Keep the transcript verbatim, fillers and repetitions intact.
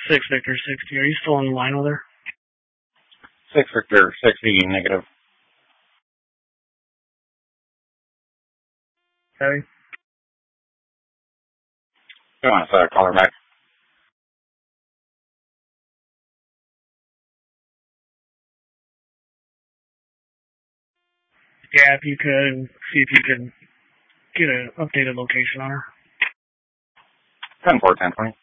Six Victor sixty. Are you still on the line with her? Six Victor sixty, negative. Okay. You want to uh, call her back? Yeah, if you could, see if you could get an updated location on her. ten four, ten twenty.